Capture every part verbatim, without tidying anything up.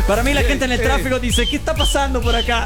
Para mí la gente en el tráfico dice, ¿qué está pasando por acá?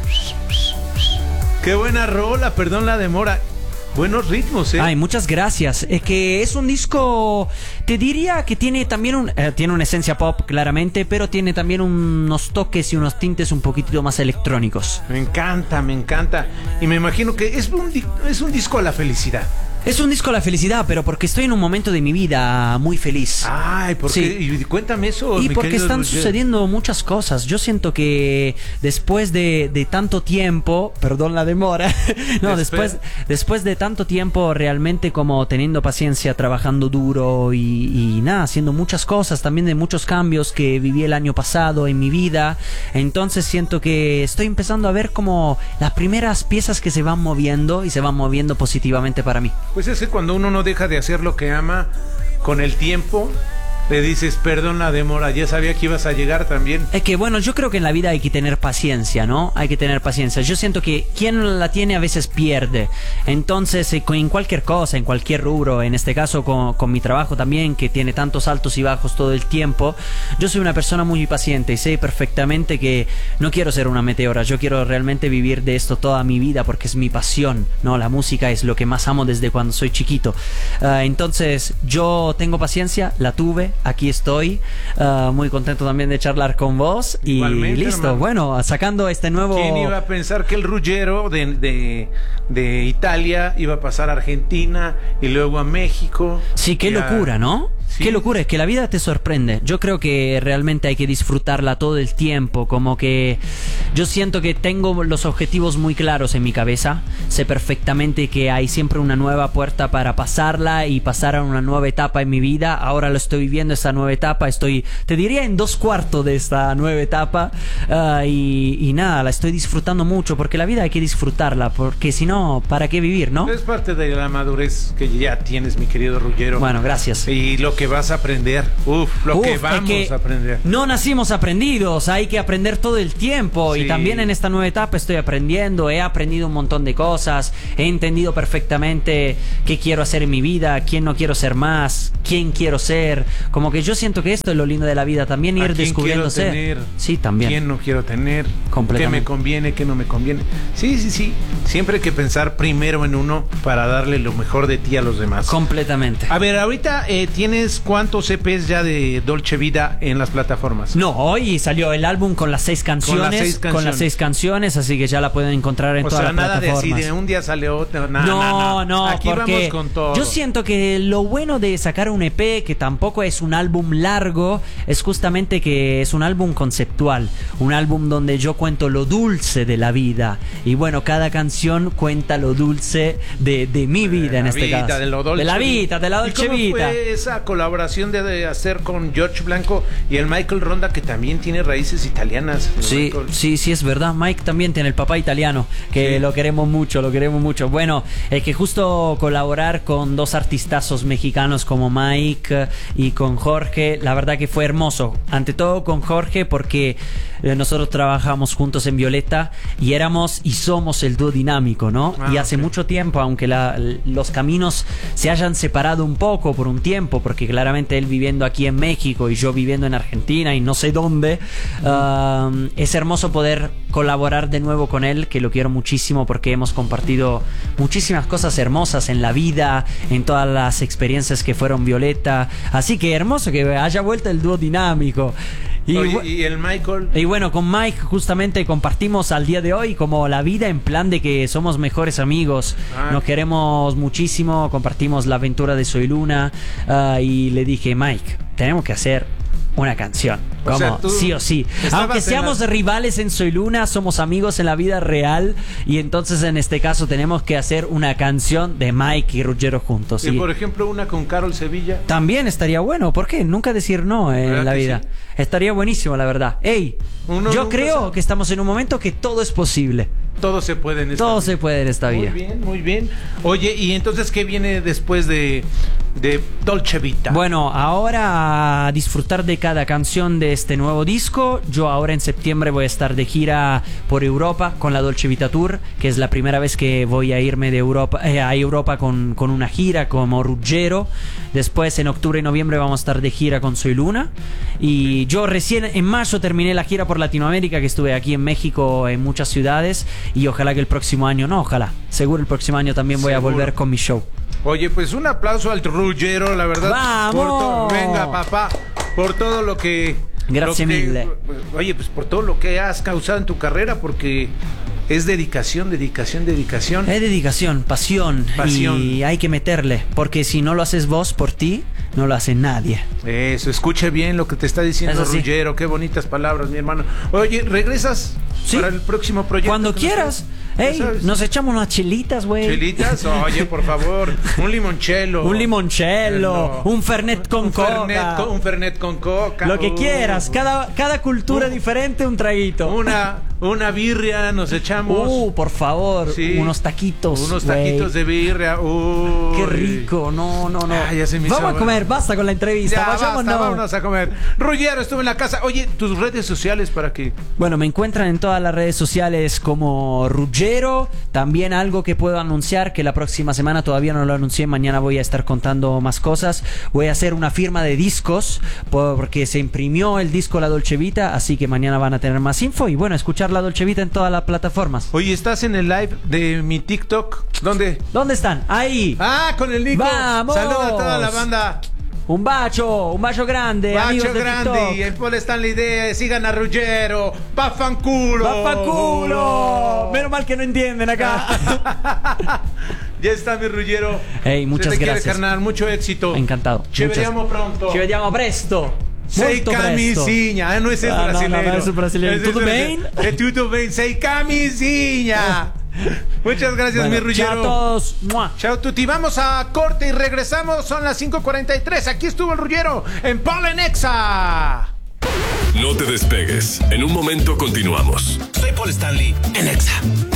Qué buena rola, perdón la demora. Buenos ritmos, ¿eh? Ay, muchas gracias. Es que es un disco, te diría que tiene también un, eh, tiene una esencia pop, claramente, pero tiene también unos toques y unos tintes un poquitito más electrónicos. Me encanta, me encanta. Y me imagino que es un, es un disco a la felicidad. Es un disco a la felicidad, pero porque estoy en un momento de mi vida muy feliz. Ay, ¿por Sí. qué? Y cuéntame eso. Y mi porque querido están Roger. sucediendo muchas cosas. Yo siento que después de, de tanto tiempo, perdón la demora, no, después, después de tanto tiempo realmente como teniendo paciencia, trabajando duro y, y nada, haciendo muchas cosas, también de muchos cambios que viví el año pasado en mi vida, entonces siento que estoy empezando a ver como las primeras piezas que se van moviendo y se van moviendo positivamente para mí. Pues es que cuando uno no deja de hacer lo que ama, con el tiempo le dices, perdón la demora, ya sabía que ibas a llegar también. Es que bueno, yo creo que en la vida hay que tener paciencia, ¿no? Hay que tener paciencia. Yo siento que quien la tiene a veces pierde. Entonces, eh, en cualquier cosa, en cualquier rubro, en este caso con, con mi trabajo también, que tiene tantos altos y bajos todo el tiempo, yo soy una persona muy paciente y sé perfectamente que no quiero ser una meteora. Yo quiero realmente vivir de esto toda mi vida porque es mi pasión, ¿no? La música es lo que más amo desde cuando soy chiquito. Uh, entonces, yo tengo paciencia, la tuve. Aquí estoy, uh, muy contento también de charlar con vos. Igualmente, y listo, hermano. Bueno, sacando este nuevo... ¿Quién iba a pensar que el Ruggero de, de, de Italia iba a pasar a Argentina y luego a México? Sí, qué Ya. locura, ¿no? Sí. Qué locura, es que la vida te sorprende. Yo creo que realmente hay que disfrutarla todo el tiempo. Como que yo siento que tengo los objetivos muy claros en mi cabeza. Sé perfectamente que hay siempre una nueva puerta para pasarla y pasar a una nueva etapa en mi vida. Ahora lo estoy viviendo, esta nueva etapa. Estoy, te diría, en dos cuartos de esta nueva etapa. Uh, y, y nada, la estoy disfrutando mucho porque la vida hay que disfrutarla. Porque si no, ¿para qué vivir, no? Es parte de la madurez que ya tienes, mi querido Ruggero. Bueno, gracias. Y lo que vas a aprender, uf, lo Uf, que es vamos que a aprender. No nacimos aprendidos, hay que aprender todo el tiempo. Sí. Y también en esta nueva etapa estoy aprendiendo, he aprendido un montón de cosas, he entendido perfectamente qué quiero hacer en mi vida, quién no quiero ser más, quién quiero ser. Como que yo siento que esto es lo lindo de la vida, también ¿A ir quién descubriéndose. quiero tener? Sí, también. ¿Quién no quiero tener? Completamente. ¿Qué me conviene? ¿Qué no me conviene? Sí, sí, sí. Siempre hay que pensar primero en uno para darle lo mejor de ti a los demás. Completamente. A ver, ahorita eh, tienes cuántos E Pes ya de Dolce Vida en las plataformas. No, hoy salió el álbum con las seis canciones, Con las seis canciones. con las seis canciones, así que ya la pueden encontrar en O todas sea, las nada de plataformas. así, de un día sale otro. Nada, No, nada. no, Aquí porque vamos con todo. yo siento que lo bueno de sacar un E P, que tampoco es un álbum largo, es justamente que es un álbum conceptual, un álbum donde yo cuento lo dulce de la vida. Y bueno, cada canción cuenta lo dulce de, de mi vida, De en la este vida, caso. de lo dolce. De la vida, de la dolce ¿Y cómo vida. fue esa colaboración de, de hacer con George Blanco y el Michael Ronda, que también tiene raíces italianas? Sí, Michael. sí, sí, es verdad. Mike también tiene el papá italiano, que Sí. lo queremos mucho, lo queremos mucho. Bueno, es que justo colaborar con dos artistazos mexicanos como Mike y con Jorge, la verdad que fue hermoso. Ante todo con Jorge porque eh, nosotros trabajamos juntos en Violeta y éramos y somos el dúo dinámico, ¿no? Ah, y hace ok. mucho tiempo, aunque la, los caminos se hayan separado un poco por un tiempo, porque claramente él viviendo aquí en México y yo viviendo en Argentina y no sé dónde, uh, es hermoso poder colaborar de nuevo con él, que lo quiero muchísimo porque hemos compartido muchísimas cosas hermosas en la vida, en todas las experiencias que fueron Violeta, así que hermoso que haya vuelto el dúo dinámico. Y, Oye, bu- y el Michael. y bueno, con Mike justamente compartimos al día de hoy como la vida en plan de que somos mejores amigos, Ah. nos queremos muchísimo, compartimos la aventura de Soy Luna, ah, y le dije, Mike, tenemos que hacer una canción, O como sea, tú sí o sí. estabas Aunque en seamos las- rivales en Soy Luna, somos amigos en la vida real y entonces en este caso tenemos que hacer una canción de Mike y Ruggero juntos. Y ¿Sí? por ejemplo, una con Carol Sevilla. También estaría bueno, ¿por qué? Nunca decir no en ¿Verdad la que vida. sí? Estaría buenísimo, la verdad. Ey, Uno yo nunca creo sabe. que estamos en un momento que todo es posible. Todo se puede en esta Todo vida. se puede en esta Muy vida. bien, muy bien. Oye, y entonces, ¿qué viene después de, de Dolce Vita? Bueno, ahora a disfrutar de cada canción de este nuevo disco. Yo ahora en septiembre voy a estar de gira por Europa con la Dolce Vita Tour, que es la primera vez que voy a irme de Europa, eh, a Europa con, con una gira como Ruggero. Después en octubre y noviembre vamos a estar de gira con Soy Luna. Y yo recién en marzo terminé la gira por Latinoamérica, que estuve aquí en México, en muchas ciudades. Y ojalá que el próximo año, no, ojalá, seguro el próximo año también voy Seguro. a volver con mi show. Oye, pues un aplauso al Ruggero, la verdad. ¡Vamos! Por todo, venga, papá, por todo lo que... Gracias lo que, mille. Oye, pues por todo lo que has causado en tu carrera, porque es dedicación, dedicación, dedicación. Es dedicación, pasión, Pasión. y hay que meterle, porque si no lo haces vos por ti, no lo hace nadie. Eso, escuche bien lo que te está diciendo Eso sí. Ruggero, qué bonitas palabras, mi hermano. Oye, ¿regresas Sí. para el próximo proyecto? Cuando que nos quieras. traes? Ya Ey, sabes. nos echamos unas chelitas, güey. ¿Chelitas? Oye, por favor, un limoncello. Un limoncello, No. un fernet con un coca. Fernet con, un fernet con coca. Lo que Uh. quieras, cada, cada cultura Uh. diferente, un traguito. Una, una birria, nos echamos. Uh, por favor, Sí. unos taquitos. Unos güey. taquitos de birria. Uy. Qué rico, no, no, no. Ah, ya se me hizo Vamos a agua. comer, basta con la entrevista. Ya, Vayámonos. basta, vámonos a comer. Ruggero, estuve en la casa. Oye, tus redes sociales para que... Bueno, me encuentran en todas las redes sociales como Ruggero. También algo que puedo anunciar, que la próxima semana todavía no lo anuncié, mañana voy a estar contando más cosas. Voy a hacer una firma de discos porque se imprimió el disco La Dolce Vita, así que mañana van a tener más info y bueno, escuchar La Dolce Vita en todas las plataformas. Oye, ¿estás en el live de mi TikTok? ¿Dónde? ¿Dónde están? Ahí. Ah, con el Nico. ¡Vamos! Saluda a toda la banda. Un bacio, un bacio grande, amigos Bacio de grande, TikTok. el Paul está en la idea, sigan a Ruggero, ¡Vaffanculo! ¡Vaffanculo! Menos mal que no entienden acá. Ya está mi Ruggero. Ey, muchas Se te gracias. quiere, carnal, mucho éxito. Encantado. Ci Muchas- vediamo pronto. Ci vediamo presto. Sei Molto presto. camisinha, eh, non sei Ah, no, brasileiro. no, no es brasileiro. Es- Tudo es- bem? Es tutto bem, sei camisinha. Muchas gracias, Bueno, mi Ruggero. chao a todos. ¡Mua! Chao, Tuti. Vamos a corte y regresamos. Son las cinco cuarenta y tres. Aquí estuvo el Ruggero en Polenexa. No te despegues. En un momento continuamos. Soy Paul Stanley en Exa.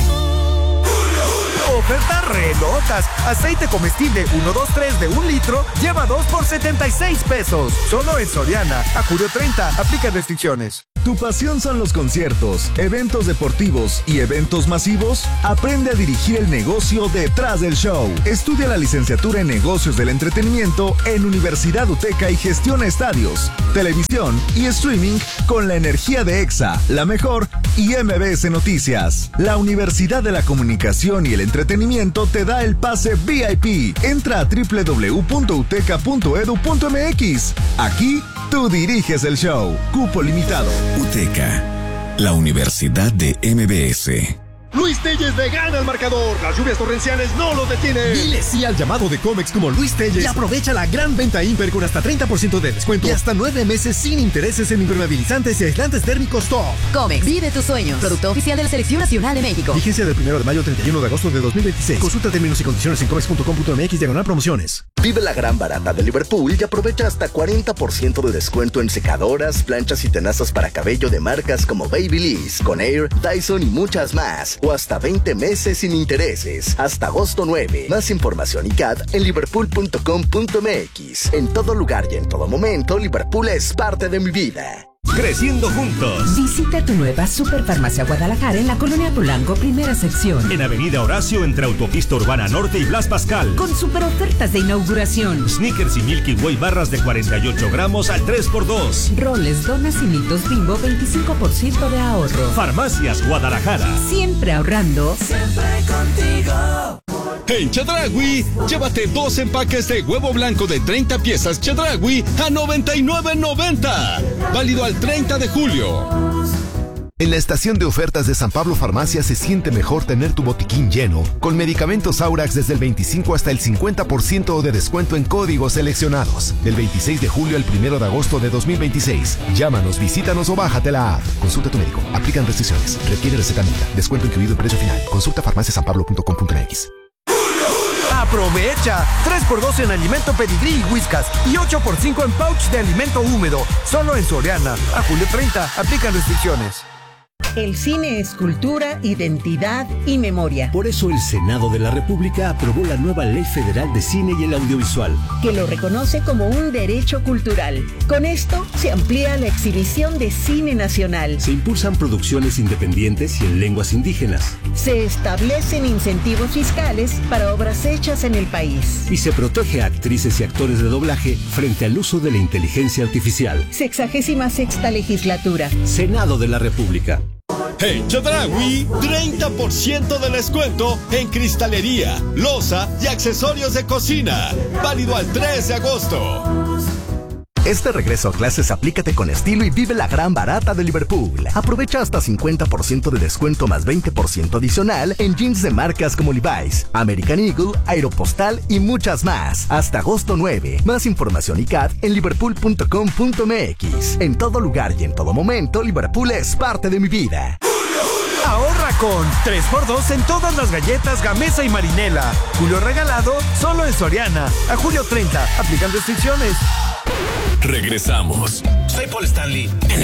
Ofertas re locas. Aceite comestible uno, dos, tres de un litro lleva dos por setenta y seis pesos. Solo en Soriana. A julio treinta. Aplica restricciones. ¿Tu pasión son los conciertos, eventos deportivos y eventos masivos? Aprende a dirigir el negocio detrás del show. Estudia la licenciatura en negocios del entretenimiento en Universidad UTECA y gestiona estadios, televisión y streaming con la energía de EXA, La Mejor y M B S Noticias. La Universidad de la Comunicación y el Entretenimiento te da el pase V I P. Entra a doble u doble u doble u punto uteca punto edu punto m x. Aquí tú diriges el show. Cupo limitado. UTECA, la Universidad de M B S. Luis Telles le gana al marcador. Las lluvias torrenciales no lo detienen. Dile sí al llamado de Comex como Luis Telles y aprovecha la gran venta Imper con hasta treinta por ciento de descuento y hasta nueve meses sin intereses en impermeabilizantes y aislantes térmicos top. Comex, vive tus sueños. Producto oficial de la Selección Nacional de México. Vigencia del primero de mayo al treinta y uno de agosto de dos mil veintiséis. Consulta términos y condiciones en comex punto com punto m x diagonal promociones. Vive la gran barata de Liverpool y aprovecha hasta cuarenta por ciento de descuento en secadoras, planchas y tenazas para cabello de marcas como Babyliss, Conair, Dyson y muchas más. O hasta veinte meses sin intereses. Hasta agosto nueve. Más información y C A D en liverpool punto com punto m x. En todo lugar y en todo momento, Liverpool es parte de mi vida. Creciendo juntos. Visita tu nueva Superfarmacia Guadalajara en la Colonia Polanco, primera sección. En Avenida Horacio, entre Autopista Urbana Norte y Blas Pascal. Con super ofertas de inauguración. Snickers y Milky Way barras de cuarenta y ocho gramos al tres por dos. Roles, donas y mitos Bimbo, veinticinco por ciento de ahorro. Farmacias Guadalajara. Siempre ahorrando. Siempre contigo. En Chedraui, llévate dos empaques de huevo blanco de treinta piezas Chedraui a noventa y nueve noventa. Válido al treinta de julio. En la estación de ofertas de San Pablo Farmacia se siente mejor tener tu botiquín lleno, con medicamentos Aurax desde el veinticinco hasta el cincuenta por ciento de descuento en códigos seleccionados. Del veintiséis de julio al primero de agosto de dos mil veintiséis. Llámanos, visítanos o bájate la app. Consulta a tu médico. Aplican restricciones. Requiere receta médica. Descuento incluido en precio final. Consulta farmacia san pablo punto com punto m x. ¡Aprovecha! tres por dos en alimento Pedigrí y Whiskas y ocho por cinco en pouch de alimento húmedo. Solo en Soriana. A julio treinta. Aplican restricciones. El cine es cultura, identidad y memoria. Por eso el Senado de la República aprobó la nueva Ley Federal de Cine y el Audiovisual, que lo reconoce como un derecho cultural. Con esto se amplía la exhibición de cine nacional. Se impulsan producciones independientes y en lenguas indígenas. Se establecen incentivos fiscales para obras hechas en el país. Y se protege a actrices y actores de doblaje frente al uso de la inteligencia artificial. Sexagésima sexta legislatura. Senado de la República. En Chedraui, treinta por ciento de descuento en cristalería, loza y accesorios de cocina. Válido al tres de agosto. Este regreso a clases aplícate con estilo y vive la gran barata de Liverpool. Aprovecha hasta cincuenta por ciento de descuento más veinte por ciento adicional en jeans de marcas como Levi's, American Eagle, Aeropostal y muchas más. Hasta agosto nueve. Más información y C A D en liverpool punto com punto m x. En todo lugar y en todo momento, Liverpool es parte de mi vida. Ahorra con tres por dos en todas las galletas Gamesa y Marinela. Julio regalado solo en Soriana. A julio treinta. Aplican restricciones. Regresamos. Soy Paul Stanley. En